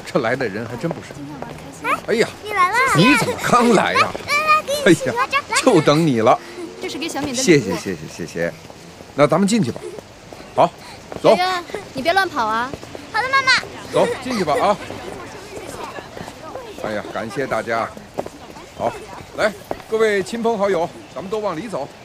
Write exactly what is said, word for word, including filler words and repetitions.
这来的人还真不少。 哎， 哎呀， 你来了！ 你怎么刚来呀？ 来来，给你洗哎呀， 这就等你了。 这是给小敏的礼物。 谢谢谢谢谢谢。那咱们进去吧。好，走。 圆圆，你别乱跑啊！ 好的，妈妈。 走，进去吧啊！哎呀，感谢大家。好，来，各位亲朋好友，咱们都往里走。